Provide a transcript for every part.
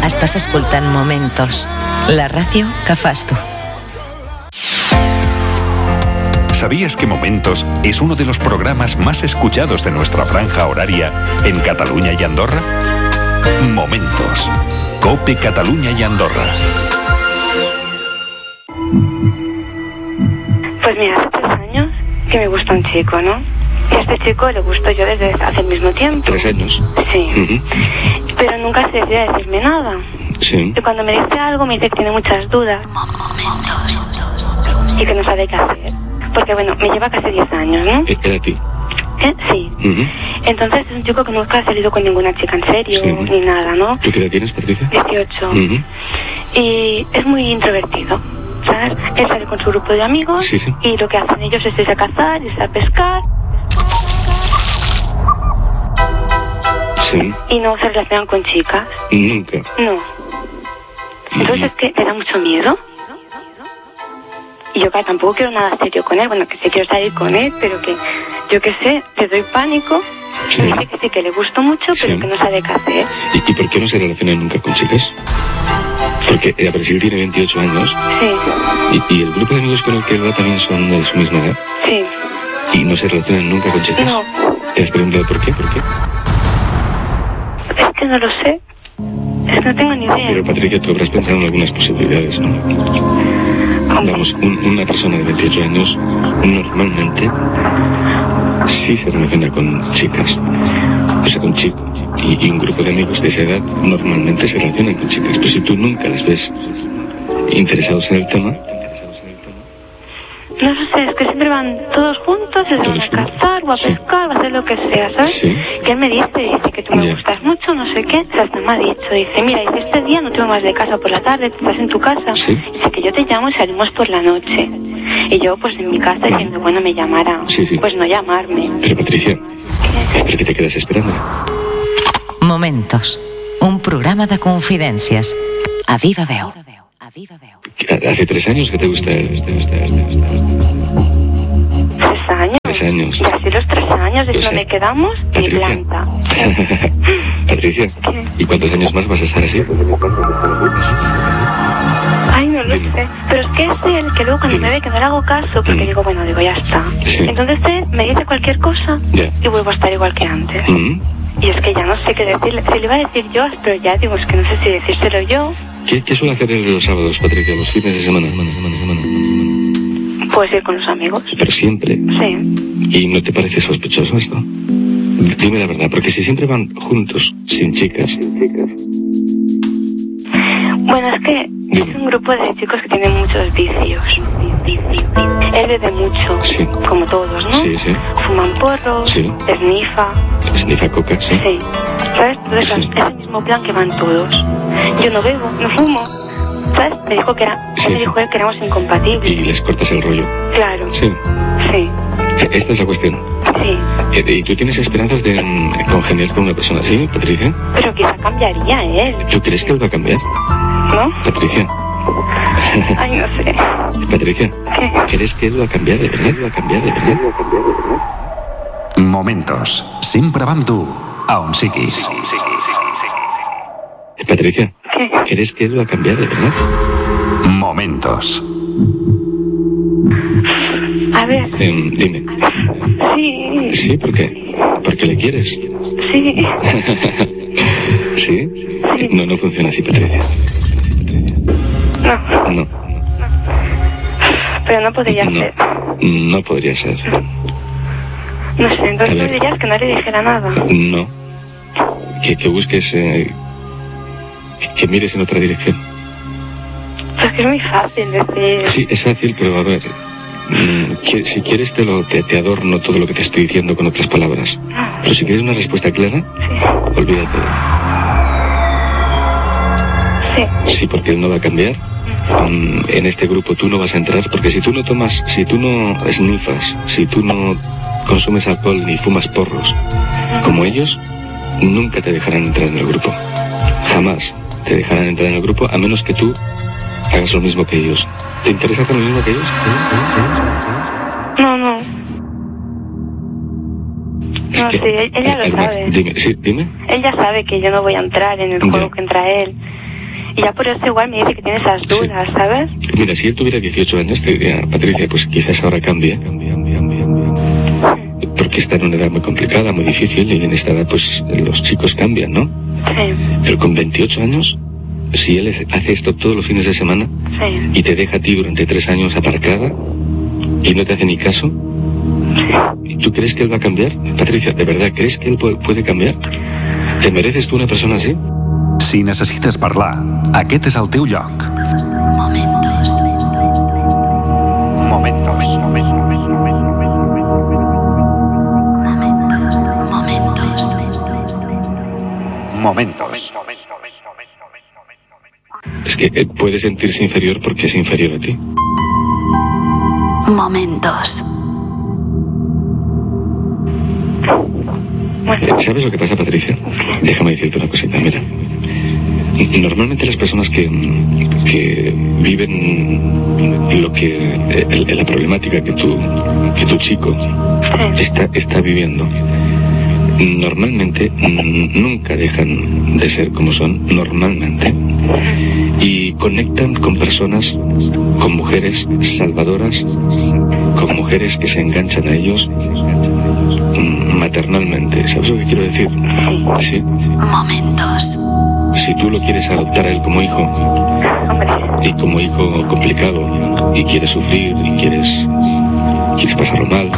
Estàs escoltant Momentos, la ràdio que fas tu. ¿Sabías que Momentos es uno de los programas más escuchados de nuestra franja horaria en Cataluña y Andorra? Momentos. COPE Cataluña y Andorra. Pues mira, hace 3 años que me gusta un chico, ¿no? Y a este chico le gusto yo desde hace el mismo tiempo. 3 años. Sí. Uh-huh. Pero nunca se decide a decirme nada. Sí. Y cuando me dice algo me dice que tiene muchas dudas. Y que no sabe qué hacer. Porque bueno, me lleva casi 10 años, ¿no? ¿Era a ti? Sí. Uh-huh. Entonces es un chico que nunca ha salido con ninguna chica en serio, sí, ni nada, ¿no? ¿Tú qué edad tienes, Patricia? 18. Uh-huh. Y es muy introvertido, ¿sabes? Él sale con su grupo de amigos, sí, sí, y lo que hacen ellos es irse a cazar, irse a pescar. Sí. Y no se relacionan con chicas. Nunca. No. Entonces es que me da mucho miedo. Y yo claro, tampoco quiero nada serio con él. Bueno, que sí quiero salir con él, pero que, yo qué sé, le doy pánico. Sí. Y dice que sí, que le gusto mucho, pero sí, que no sabe qué hacer. ¿Y por qué no se relaciona nunca con chicas? Porque a Brasil tiene 28 años. Sí. ¿Y el grupo de amigos con el que va también son de su misma edad? Sí. ¿Y no se relacionan nunca con chicas? No. ¿Te has preguntado por qué? ¿Por qué? Es que no lo sé. Es que no tengo ni idea. Pero Patricia, tú habrás pensado en algunas posibilidades, ¿no? Vamos, una persona de 28 años normalmente sí se relaciona con chicas, o sea, con chicos, y un grupo de amigos de esa edad normalmente se relacionan con chicas, pero si tú nunca les ves interesados en el tema... No lo sé, es que siempre van todos juntos, se van a cazar o a pescar o a hacer lo que sea, ¿sabes? Sí. Que él me dice que tú me gustas mucho, no sé qué, hasta me ha dicho, dice, mira, dice, este día no te vas de casa por la tarde, tú estás en tu casa, sí, dice que yo te llamo y salimos por la noche. Y yo, pues en mi casa, diciendo, bueno, me llamará, sí, sí, pues no llamarme. Pero Patricia, ¿por qué te quedas esperando? Momentos, un programa de confidències. A viva veu. ¿Hace 3 años que te gusta? 3 años. 3 años. Y así los 3 años, de que no me quedamos ni planta. Patricia, ¿qué? ¿Y cuántos años más vas a estar así? Ay, no lo sé. Pero es que es él que luego cuando me ve que no le hago caso, porque digo, bueno, digo, ya está. Sí. Entonces él me dice cualquier cosa y vuelvo a estar igual que antes. Y es que ya no sé qué decirle. Se le iba a decir yo, pero ya digo, es que no sé si decírselo yo. ¿Qué suele hacer él los sábados, Patricia, los fines de semana? Pues ir con los amigos. ¿Pero siempre? Sí. ¿Y no te parece sospechoso esto? Dime la verdad, porque si siempre van juntos, sin chicas... Bueno, es que es un grupo de chicos que tienen muchos vicios. Él bebe mucho, sí, como todos, ¿no? Sí, sí. Fuman porros, sí, esnifa coca, sí. Sí. ¿Sabes? Entonces sí, es el mismo plan que van todos. Yo no bebo, no fumo. ¿Sabes? Me dijo que sí, me dijo él que éramos incompatibles. Y les cortas el rollo. Claro. Sí. Sí. Esta es la cuestión. Sí. ¿Y tú tienes esperanzas de congeniar con una persona así, Patricia? Pero quizá cambiaría él. ¿Tú crees que él va a cambiar? ¿No? Patricia. Ay, no sé. Patricia. ¿Qué? ¿Crees que él va a cambiar de verdad? ¿Va a cambiar de verdad? Momentos. Sempre va amb tu, a on siguis. Patricia. ¿Qué? ¿Crees que él va a cambiar de verdad? Momentos. A ver. Dime. Sí. ¿Sí? ¿Por qué? ¿Porque le quieres? Sí. ¿Sí? No funciona así, Patricia. No. Pero no podría ser. No podría ser. No sé, entonces no dirías que no le dijera nada. No. Que busques... que mires en otra dirección. Pues que es muy fácil decir... Sí, es fácil, pero a ver... si quieres te adorno todo lo que te estoy diciendo con otras palabras. Pero si quieres una respuesta clara, olvídate. Sí, porque él no va a cambiar. En este grupo tú no vas a entrar, porque si tú no esnifas, si tú no consumes alcohol ni fumas porros como ellos, nunca te dejarán entrar en el grupo. Jamás te dejarán entrar en el grupo, a menos que tú hagas lo mismo que ellos. ¿Te interesa hacer lo mismo que ellos? No. No, sí, ella lo sabe. Dime. Él ya sabe que yo no voy a entrar en el juego que entra él. Y ya por eso igual me dice que tiene esas dudas, sí. ¿Sabes? Mira, si él tuviera 18 años, te diría, Patricia, pues quizás ahora cambie. Porque está en una edad muy complicada, muy difícil, y en esta edad pues los chicos cambian, ¿no? Sí. Pero con 28 años, si él hace esto todos los fines de semana, sí. Y te deja a ti durante 3 años aparcada y no te hace ni caso, ¿tú crees que él va a cambiar? Patricia, ¿de verdad crees que él puede cambiar? ¿Te mereces tú una persona así? Si necessites parlar, aquest és el teu lloc. Momentos. Momentos. Momentos. Es que él puede sentirse inferior porque es inferior a ti. Momentos. ¿Sabes lo que pasa, Patricia? Déjame decirte una cosita, mira. Normalmente las personas que viven lo que la problemática que tu chico está viviendo, normalmente nunca dejan de ser como son, normalmente, y conectan con personas, con mujeres salvadoras, con mujeres que se enganchan a ellos maternalmente. ¿Sabes lo que quiero decir? Sí. Momentos. Si tú lo quieres adoptar a él como hijo, y como hijo complicado, y quieres sufrir, y quieres pasarlo mal.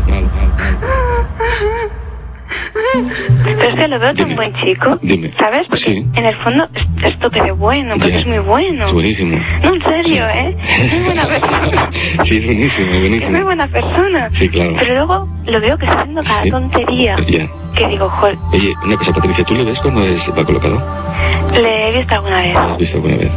Pero es que lo veo tan buen chico. Dime. ¿Sabes? Porque sí. En el fondo es tope de bueno, porque es muy bueno. Es buenísimo. No, en serio, ¿eh? Es muy buena persona. Sí, es buenísimo, buenísimo. Es muy buena persona. Sí, claro. Pero luego lo veo que está haciendo cada tontería. Ya. Que digo, joder. Oye, una cosa, Patricia, ¿tú le ves cuando va colocado? Le he visto alguna vez. ¿Lo has visto alguna vez?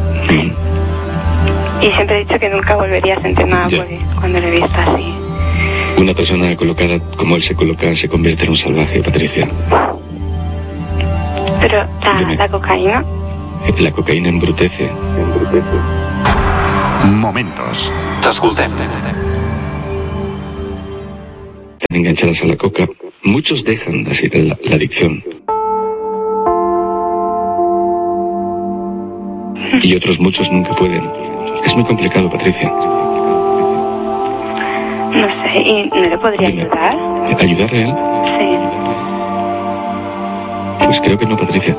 Y siempre he dicho que nunca volvería a sentir nada por él cuando le he visto así. Una persona colocada como él se coloca se convierte en un salvaje, Patricia. Pero la cocaína... La cocaína embrutece. Momentos. T'escoltem. Están enganchadas a la coca. Muchos dejan así la adicción. Y otros muchos nunca pueden. Es muy complicado, Patricia. No sé, ¿y no le podría ayudar? ¿Ayudarle a él? Sí. Pues creo que no, Patricia.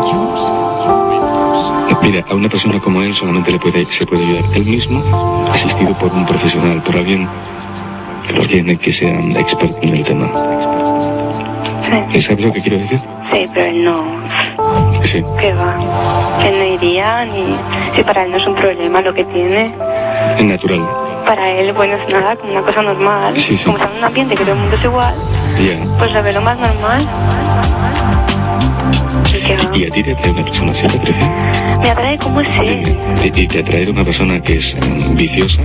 Mira, a una persona como él solamente se puede ayudar él mismo, asistido por un profesional, por alguien que sea experto en el tema. Sí. ¿Sabes lo que quiero decir? Sí, pero él no. Sí. ¿Qué va? Él no iría ni... Si para él no es un problema lo que tiene. Es natural. Para él, bueno, es nada, como una cosa normal. Sí, sí. Como está en un ambiente que todo el mundo es igual, pues lo ve lo más normal. ¿Y a ti te atrae una persona así, Patricia? Me atrae como es él. ¿Y te atrae una persona que es viciosa?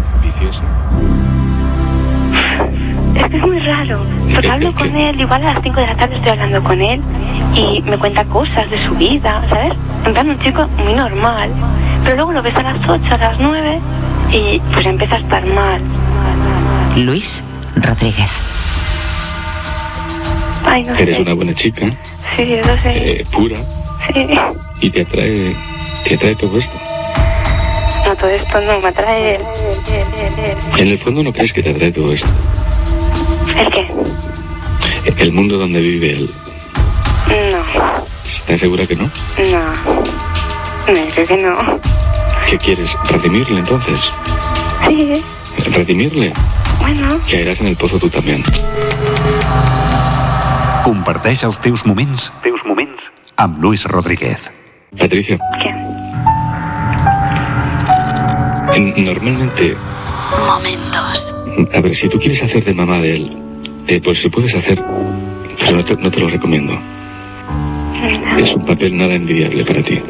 Es que es muy raro, porque hablo con él, igual a las 5 de la tarde estoy hablando con él y me cuenta cosas de su vida, ¿sabes? En plan, un chico muy normal, pero luego lo ves a las 8, a las 9 y pues empieza a estar mal. Luis Rodríguez. Ay, no sé. Eres una buena chica. Sí, eso sé. Pura. Sí. ¿Y te atrae todo esto? No, todo esto no, me atrae él. En el fondo no crees que te atrae todo esto. ¿El qué? El mundo donde vive él. No. ¿Estás segura que no? No, creo que no. ¿Qué quieres? ¿Redimirle entonces? Sí. ¿Redimirle? Bueno. Caerás en el pozo tú también. Comparteix els teus moments amb Luis Rodríguez. Patricia. ¿Qué? Normalmente... Momentos. A ver, si tú quieres hacer de mamá de él, pues lo puedes hacer, pero no te lo recomiendo. Es un papel nada envidiable para ti.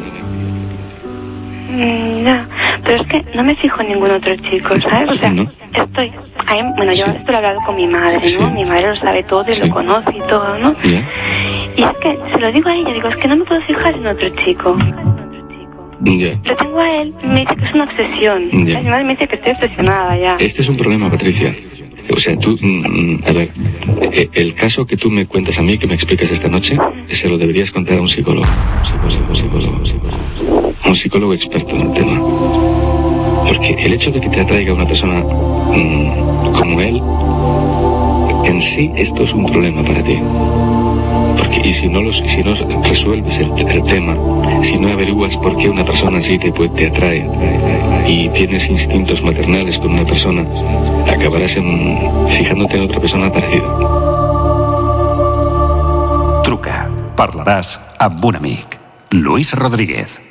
No, pero es que no me fijo en ningún otro chico, ¿sabes? O sea, ¿no? estoy... Bueno, yo esto lo he hablado con mi madre, ¿no? Sí. Mi madre lo sabe todo y lo conoce y todo, ¿no? ¿Ya? Y es que se lo digo a ella, digo, es que no me puedo fijar en otro chico. Ya. Lo tengo a él, me dice que es una obsesión. Ya. Mi madre me dice que estoy obsesionada ya. Este es un problema, Patricia. O sea, tú, a ver, el caso que tú me cuentas a mí, que me explicas esta noche, se lo deberías contar a un psicólogo. Un psicólogo experto en el tema. Porque el hecho de que te atraiga una persona como él, en sí esto es un problema para ti. Porque, y si no resuelves el tema, si no averiguas por qué una persona así te atrae y tienes instintos maternales con una persona, acabarás fijándote en otra persona parecida. Truca, parlaràs amb un amic. Luis Rodríguez.